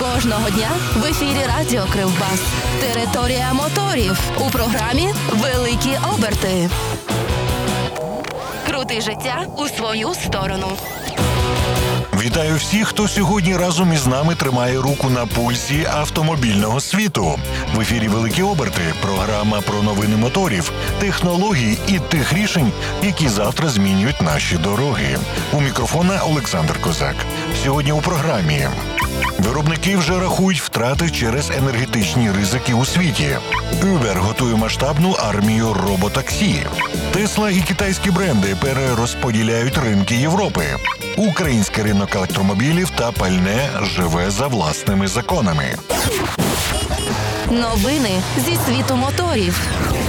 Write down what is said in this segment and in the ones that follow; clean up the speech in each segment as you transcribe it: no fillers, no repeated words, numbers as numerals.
Кожного дня в ефірі Радіо Кривбас. Територія моторів. У програмі «Великі оберти». Крути життя у свою сторону. Вітаю всіх, хто сьогодні разом із нами тримає руку на пульсі автомобільного світу. В ефірі «Великі оберти» – програма про новини моторів, технологій і тих рішень, які завтра змінюють наші дороги. У мікрофона Олександр Козак. Сьогодні у програмі. Виробники вже рахують втрати через енергетичні ризики у світі. Uber готує масштабну армію роботаксі. Tesla і китайські бренди перерозподіляють ринки Європи. Український ринок електромобілів та пальне живе за власними законами. Новини зі світу моторів.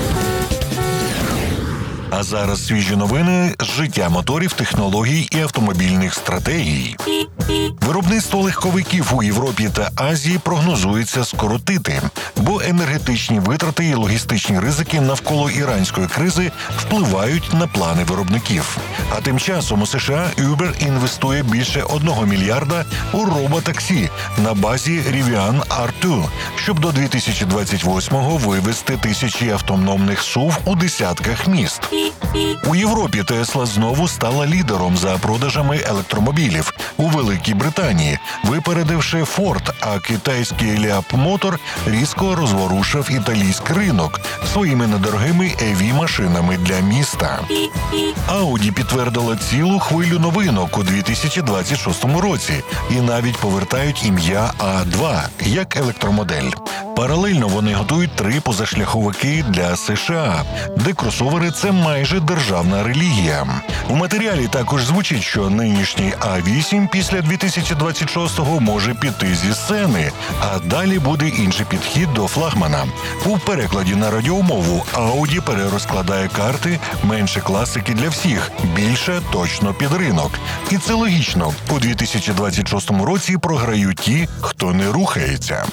А зараз свіжі новини з життя моторів, технологій і автомобільних стратегій. Виробництво легковиків у Європі та Азії прогнозується скоротити, бо енергетичні витрати і логістичні ризики навколо іранської кризи впливають на плани виробників. А тим часом у США Uber інвестує більше 1 мільярда у роботаксі на базі Rivian R2, щоб до 2028-го вивести тисячі автономних SUV у десятках міст. У Європі Tesla знову стала лідером за продажами електромобілів у Великій Британії, випередивши Ford, а китайський Leap Motor різко розворушив італійський ринок своїми недорогими EV-машинами для міста. Audi підтвердила цілу хвилю новинок у 2026 році і навіть повертають ім'я A2 як електромодель. Паралельно вони готують 3 позашляховики для США, де кросовери – це майже державна релігія. У матеріалі також звучить, що нинішній А8 після 2026-го може піти зі сцени, а далі буде інший підхід до флагмана. У перекладі на радіомову Audi перерозкладає карти, менше класики для всіх, більше точно під ринок. І це логічно. У 2026 році програють ті, хто не рухається.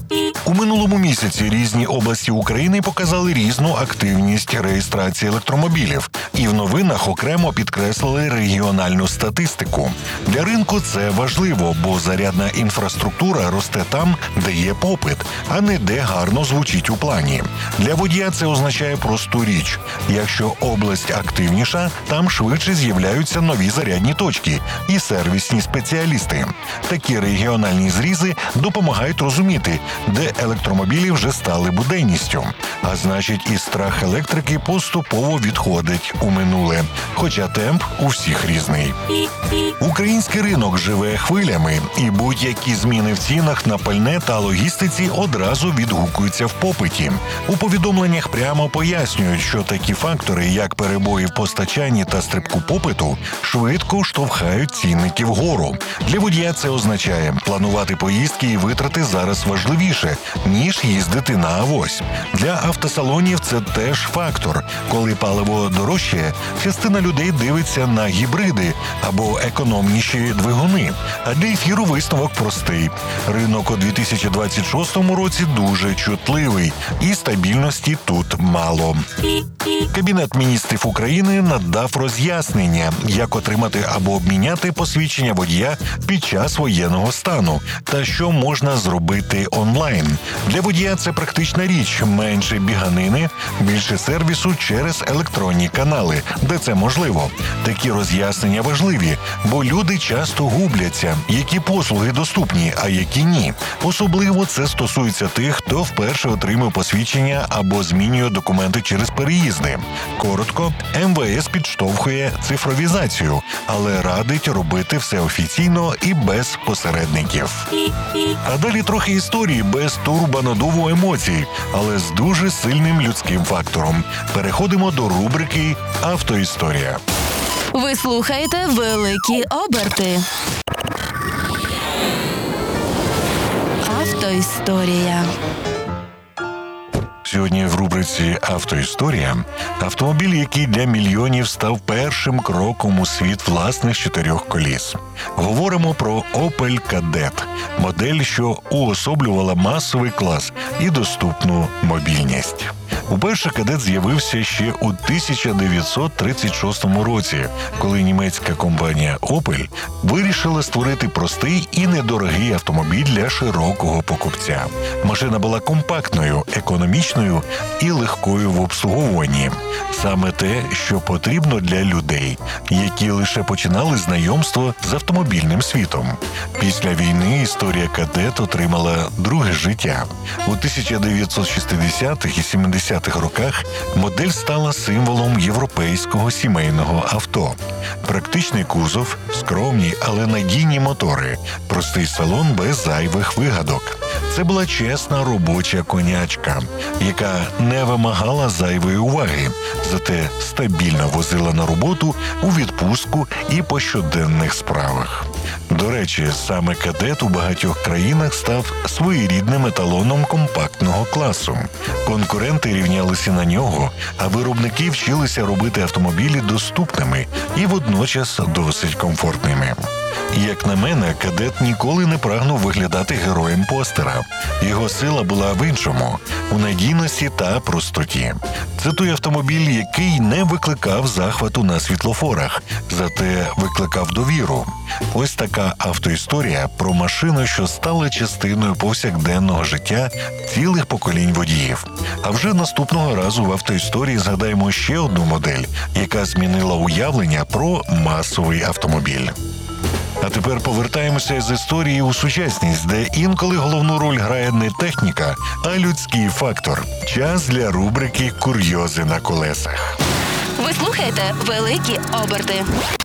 У минулому місяці різні області України показали різну активність реєстрації електромобілів. І в новинах окремо підкреслили регіональну статистику. Для ринку це важливо, бо зарядна інфраструктура росте там, де є попит, а не де гарно звучить у плані. Для водія це означає просту річ. Якщо область активніша, там швидше з'являються нові зарядні точки і сервісні спеціалісти. Такі регіональні зрізи допомагають розуміти, де електромобілі вже стали буденністю. А значить, і страх електрики поступово відходить у минуле. Хоча темп у всіх різний. Український ринок живе хвилями, і будь-які зміни в цінах на пальне та логістиці одразу відгукуються в попиті. У повідомленнях прямо пояснюють, що такі фактори, як перебої в постачанні та стрибку попиту, швидко штовхають цінники вгору. Для водія це означає, планувати поїздки і витрати зараз важливіше, ніж їздити на авось. Для автосалонів це теж фактор. Коли паливо дорожчає, частина людей дивиться на гібриди або економніші двигуни. А для ефіру висновок простий. Ринок у 2026 році дуже чутливий, і стабільності тут мало. Кабінет міністрів України надав роз'яснення, як отримати або обміняти посвідчення водія під час воєнного стану та що можна зробити онлайн. Для водія це практична річ – менше біганини, більше сервісу через електронні канали, де це можливо. Такі роз'яснення важливі, бо люди часто губляться, які послуги доступні, а які ні. Особливо це стосується тих, хто вперше отримав посвідчення або змінює документи через переїзди. Коротко, МВС підштовхує цифровізацію, але радить робити все офіційно і без посередників. А далі трохи історії без турбонадуву емоцій, але з дуже сильним людським фактором. Переходимо до рубрики «Автоісторія». Ви слухаєте «Великі оберти». Автоісторія. Сьогодні в рубриці «Автоісторія» автомобіль, який для мільйонів став першим кроком у світ власних 4 коліс. Говоримо про Opel Kadett – модель, що уособлювала масовий клас і доступну мобільність. Уперше кадет з'явився ще у 1936 році, коли німецька компанія Opel вирішила створити простий і недорогий автомобіль для широкого покупця. Машина була компактною, економічною і легкою в обслуговуванні. Саме те, що потрібно для людей, які лише починали знайомство з автомобільним світом. Після війни історія кадет отримала друге життя. У 1960-х і 70-х роках модель стала символом європейського сімейного авто. Практичний кузов, скромні, але надійні мотори, простий салон без зайвих вигадок. Це була чесна робоча конячка, яка не вимагала зайвої уваги, зате стабільно возила на роботу, у відпустку і по щоденних справах. До речі, саме кадет у багатьох країнах став своєрідним еталоном компактного класу. Конкуренти рівнялися на нього, а виробники вчилися робити автомобілі доступними і водночас досить комфортними. Як на мене, кадет ніколи не прагнув виглядати героєм постера. Його сила була в іншому – у надійності та простоті. Це той автомобіль, який не викликав захвату на світлофорах, зате викликав довіру. Ось така автоісторія про машину, що стала частиною повсякденного життя цілих поколінь водіїв. А вже наступного разу в автоісторії згадаємо ще одну модель, яка змінила уявлення про масовий автомобіль. А тепер повертаємося з історії у сучасність, де інколи головну роль грає не техніка, а людський фактор. Час для рубрики «Курйози на колесах». Ви слухаєте «Великі оберти».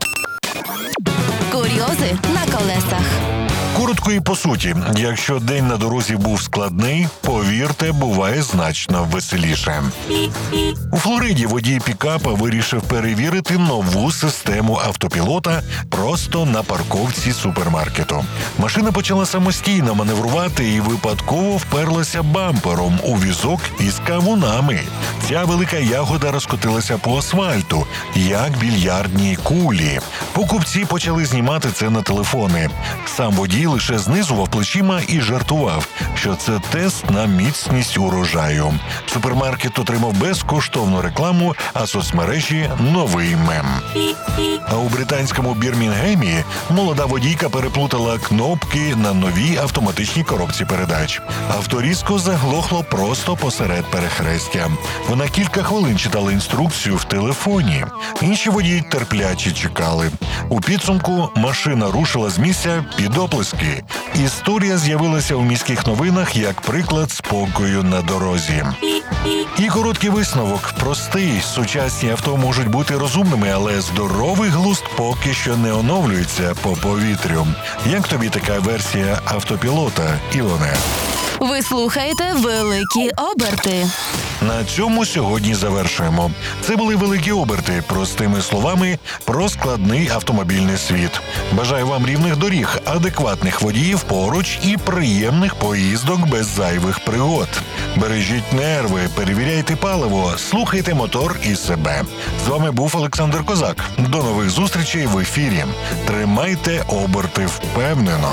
Курйози на колесах. Коротко і по суті, якщо день на дорозі був складний, повірте, буває значно веселіше. У Флориді водій пікапа вирішив перевірити нову систему автопілота просто на парковці супермаркету. Машина почала самостійно маневрувати і випадково вперлася бампером у візок із кавунами. Ця велика ягода розкотилася по асфальту, як більярдні кулі. Покупці почали знімати це на телефони. Сам водій лише знизував плечима і жартував, що це тест на міцність урожаю. Супермаркет отримав безкоштовну рекламу, а соцмережі – новий мем. А у британському Бірмінгемі молода водійка переплутала кнопки на новій автоматичній коробці передач. Авто різко заглохло просто посеред перехрестя. Вона кілька хвилин читала інструкцію в телефоні. Інші водії терпляче чекали. У підсумку машина рушила з місця під оплески. Історія з'явилася у міських новинах як приклад спокою на дорозі. І короткий висновок. Простий. Сучасні авто можуть бути розумними, але здоровий глузд поки що не оновлюється по повітрю. Як тобі така версія автопілота, Ілоне? Ви слухаєте «Великі оберти». На цьому сьогодні завершуємо. Це були «Великі оберти», простими словами, про складний автомобільний світ. Бажаю вам рівних доріг, адекватних водіїв поруч і приємних поїздок без зайвих пригод. Бережіть нерви, перевіряйте паливо, слухайте мотор і себе. З вами був Олександр Козак. До нових зустрічей в ефірі. Тримайте оберти впевнено.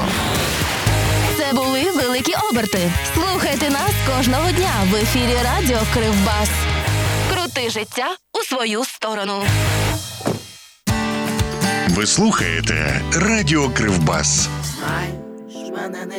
Це були «Великі оберти». Слухайте нас кожного дня в ефірі Радіо Кривбас. Крути життя у свою сторону. Ви слухаєте Радіо Кривбас. Знаєш, мене не